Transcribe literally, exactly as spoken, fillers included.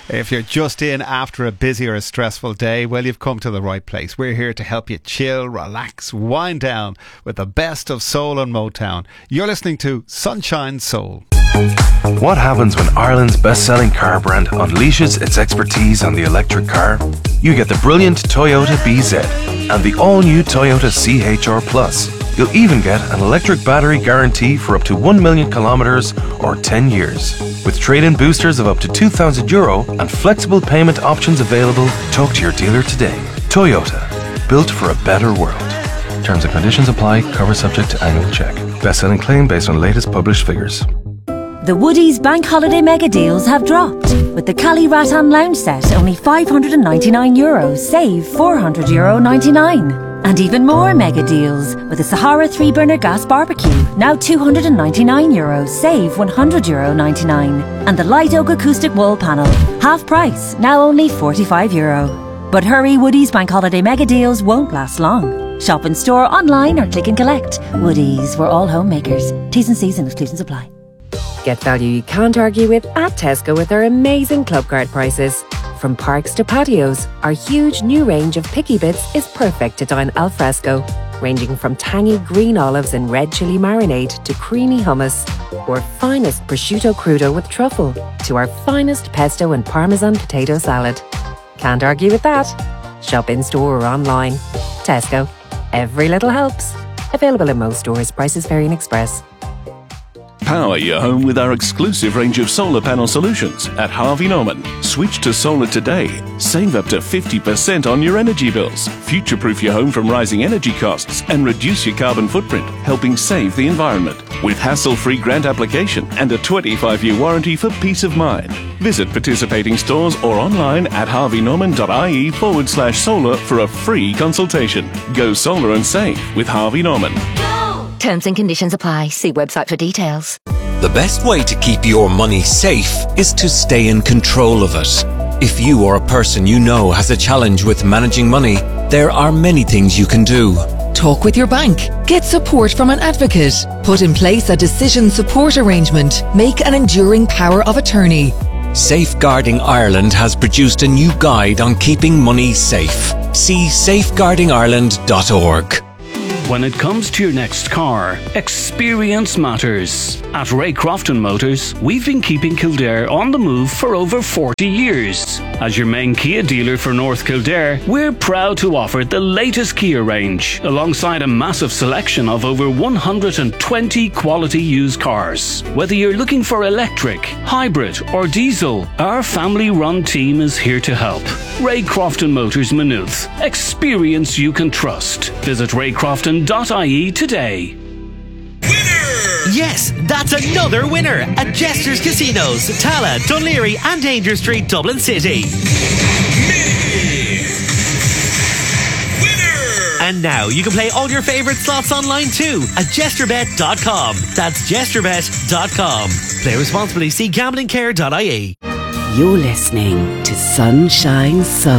If you're just in after a busy or a stressful day, well, you've come to the right place. We're here to help you chill, relax, wind down with the best of soul and Motown. You're listening to Sunshine Soul. What happens when Ireland's best-selling car brand unleashes its expertise on the electric car? You get the brilliant Toyota B Z and the all-new Toyota C H R Plus. You'll even get an electric battery guarantee for up to one million kilometres or ten years. With trade-in boosters of up to two thousand euro and flexible payment options available, talk to your dealer today. Toyota, built for a better world. Terms and conditions apply, cover subject to annual check. Best-selling claim based on latest published figures. The Woodies Bank Holiday Mega Deals have dropped. With the Cali Rattan Lounge Set, only five hundred ninety-nine euros, save four hundred euro ninety-nine. And even more mega deals with the Sahara three burner gas barbecue, now two hundred ninety-nine euros, save one hundred euro ninety-nine. And the Light Oak acoustic wall panel, half price, now only forty-five euro. But hurry, Woodies Bank Holiday Mega Deals won't last long. Shop in store, online or click and collect. Woodies, we're all homemakers. T's and C's and exclusions apply. Get value you can't argue with at Tesco with our amazing club card prices. From parks to patios, our huge new range of picky bits is perfect to dine al fresco, ranging from tangy green olives and red chili marinade to creamy hummus, or finest prosciutto crudo with truffle to our finest pesto and parmesan potato salad. Can't argue with that. Shop in store or online. Tesco. Every little helps. Available in most stores. Prices vary in Express. Power your home with our exclusive range of solar panel solutions at Harvey Norman. Switch to solar today. Save up to fifty percent on your energy bills. Future-proof your home from rising energy costs and reduce your carbon footprint, helping save the environment. With hassle-free grant application and a twenty-five year warranty for peace of mind. Visit participating stores or online at harveynorman.ie forward slash solar for a free consultation. Go solar and save with Harvey Norman. Terms and conditions apply. See website for details. The best way to keep your money safe is to stay in control of it. If you or a person you know has a challenge with managing money, there are many things you can do. Talk with your bank. Get support from an advocate. Put in place a decision support arrangement. Make an enduring power of attorney. Safeguarding Ireland has produced a new guide on keeping money safe. See safeguarding ireland dot org. When it comes to your next car, experience matters. At Ray Crofton Motors, we've been keeping Kildare on the move for over forty years. As your main Kia dealer for North Kildare, we're proud to offer the latest Kia range, alongside a massive selection of over one hundred twenty quality used cars. Whether you're looking for electric, hybrid or diesel, our family-run team is here to help. Ray Crofton Motors Maynooth. Experience you can trust. Visit ray crofton dot I E today. Yes, that's another winner at Jester's Casinos, Tala, Dunleary and Danger Street, Dublin City. And now you can play all your favourite slots online too at jester bet dot com. That's jester bet dot com. Play responsibly. See gambling care dot I E. You're listening to Sunshine Soul.